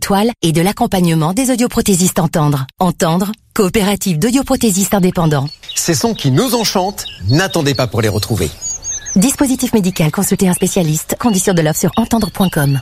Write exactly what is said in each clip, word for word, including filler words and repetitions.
étoiles et de l'accompagnement des audioprothésistes Entendre. Entendre, coopérative d'audioprothésistes indépendants. Ces sons qui nous enchantent, n'attendez pas pour les retrouver. Dispositif médical, consultez un spécialiste. Conditions de l'offre sur entendre point com.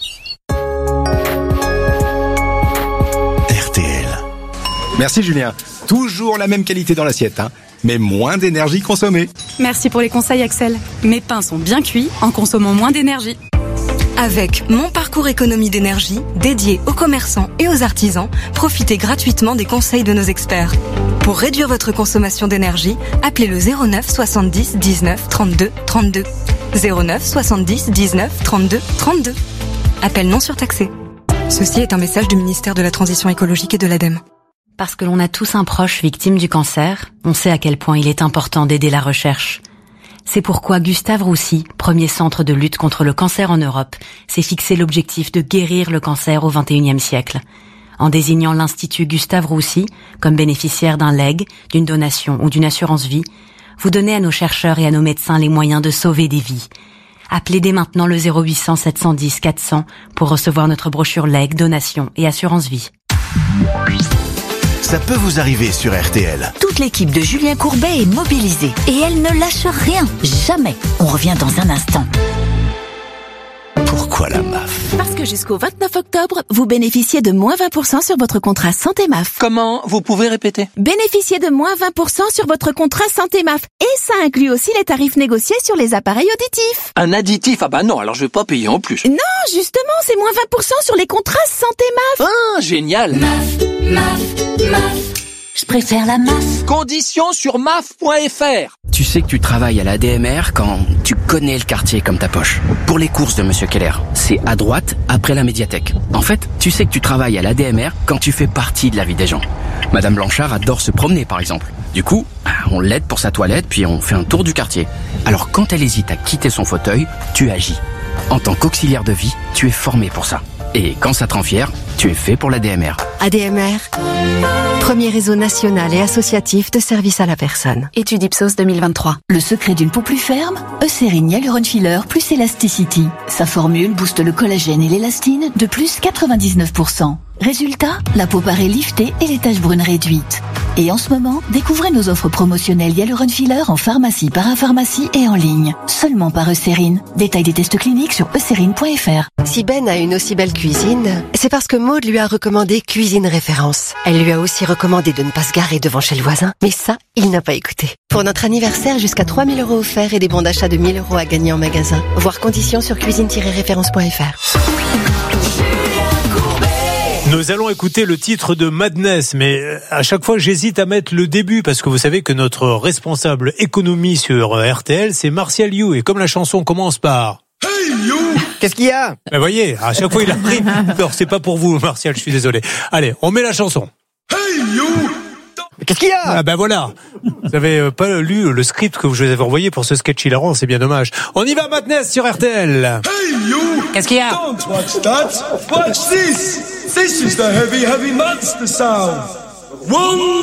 R T L. Merci Julien. Toujours la même qualité dans l'assiette, hein, mais moins d'énergie consommée. Merci pour les conseils Axel. Mes pains sont bien cuits en consommant moins d'énergie. Avec Mon Parcours Économie d'énergie, dédié aux commerçants et aux artisans, profitez gratuitement des conseils de nos experts. Pour réduire votre consommation d'énergie, appelez le zéro neuf soixante-dix dix-neuf trente-deux trente-deux. zéro neuf soixante-dix dix-neuf trente-deux trente-deux. Appel non surtaxé. Ceci est un message du ministère de la Transition écologique et de l'ADEME. Parce que l'on a tous un proche victime du cancer, on sait à quel point il est important d'aider la recherche. C'est pourquoi Gustave Roussy, premier centre de lutte contre le cancer en Europe, s'est fixé l'objectif de guérir le cancer au vingt et unième siècle. En désignant l'Institut Gustave Roussy comme bénéficiaire d'un legs, d'une donation ou d'une assurance vie, vous donnez à nos chercheurs et à nos médecins les moyens de sauver des vies. Appelez dès maintenant le zéro huit cents sept cent dix quatre cents pour recevoir notre brochure legs, donation et assurance vie. Ça peut vous arriver sur R T L. Toute l'équipe de Julien Courbet est mobilisée et elle ne lâche rien, jamais. On revient dans un instant. Pourquoi la M A F ? Parce que jusqu'au vingt-neuf octobre, vous bénéficiez de moins vingt pour cent sur votre contrat Santé M A F. Comment ? Vous pouvez répéter ? Bénéficiez de moins vingt pour cent sur votre contrat Santé M A F. Et ça inclut aussi les tarifs négociés sur les appareils auditifs. Un additif ? Ah bah non, alors je vais pas payer en plus. Non, justement, c'est moins vingt pour cent sur les contrats Santé M A F. Ah, génial ! M A F, M A F, M A F. Je préfère la M A F. Conditions sur M A F point F R. Tu sais que tu travailles à la D M R quand tu connais le quartier comme ta poche. Pour les courses de Monsieur Keller, c'est à droite, après la médiathèque. En fait, tu sais que tu travailles à la D M R quand tu fais partie de la vie des gens. Madame Blanchard adore se promener, par exemple. Du coup, on l'aide pour sa toilette, puis on fait un tour du quartier. Alors quand elle hésite à quitter son fauteuil, tu agis. En tant qu'auxiliaire de vie, tu es formé pour ça. Et quand ça te rend fier, tu es fait pour la D M R. A D M R, premier réseau national et associatif de services à la personne. Étude Ipsos deux mille vingt-trois. Le secret d'une peau plus ferme ? Eucérine Hyaluron Filler plus Elasticity. Sa formule booste le collagène et l'élastine de plus quatre-vingt-dix-neuf pour cent. Résultat, la peau paraît liftée et les taches brunes réduites. Et en ce moment, découvrez nos offres promotionnelles Hyaluron Filler en pharmacie, parapharmacie et en ligne. Seulement par Eucérine. Détail des tests cliniques sur eucérine point F R. Si Ben a une aussi belle cuisine, c'est parce que Maude lui a recommandé Cuisine Référence. Elle lui a aussi recommandé de ne pas se garer devant chez le voisin, mais ça, il n'a pas écouté. Pour notre anniversaire, jusqu'à trois mille euros offerts et des bons d'achat de mille euros à gagner en magasin. Voir conditions sur cuisine tiret référence point F R. Nous allons écouter le titre de Madness, mais à chaque fois j'hésite à mettre le début parce que vous savez que notre responsable économie sur R T L c'est Martial You et comme la chanson commence par Hey you, qu'est-ce qu'il y a ? Ben voyez, à chaque fois il arrive. Alors c'est pas pour vous Martial, je suis désolé. Allez, on met la chanson. Hey you. Mais qu'est-ce qu'il y a ? Ah ben voilà. Vous avez pas lu le script que je vous avais envoyé pour ce sketch hilarant, c'est bien dommage. On y va Madness sur R T L. Hey you. Qu'est-ce qu'il y a ? Don't watch that. Watch this. This is the heavy, heavy monster sound. One.